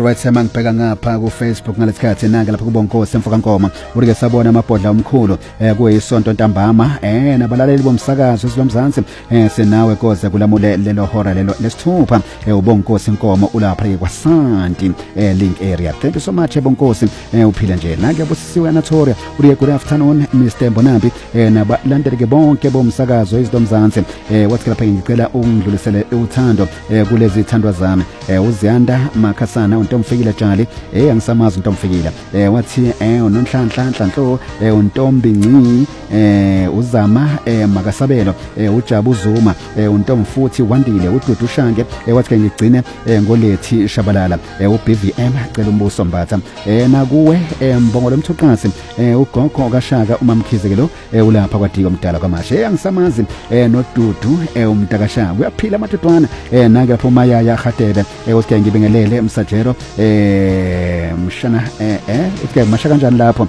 Alright, sema ngibheka ngapha ku Facebook ngalesikhathi nanga lapha kuBonkosi eMfokankoma urike sabona amabhodla omkhulu kuyisonto ntambama nabalaleli bomsakazo silomzansi sinawe koze kulamule lelo hora lelo lesithupha uBonkosi inkomo ulapha kwaSanti link area. Thank you so much Bonkosi uphila nje nakuyabusisiwe Anatolia urike good afternoon Mr Bonambi nabalandeli bonke bomsakazo izilomzansi wathi lapha ngicela ungidlulisele uthando kulezi thandwa zami uZiyanda Makhasana untomfikile Jali angisamazi untomfikile wathi unonhlanhla nhlanhlo untombi nci uzama makasabelo uJabu Zuma untomfuthi wandile uDudu Shange wathi ke ngigcine ngolethi Shabalala uBVM cela umbuso Mbatha nakuwe Mbongolo Mthuqasi uGogo kaShaka umamkhizeke lo ulapha kwadiko mdala kwamashe angisamazi noDudu umntakashaka uyaphila amadodwana nake lapho Mayaya Khatebe uthi ngibingelele emsajero mshana uthi masha kanjani lapho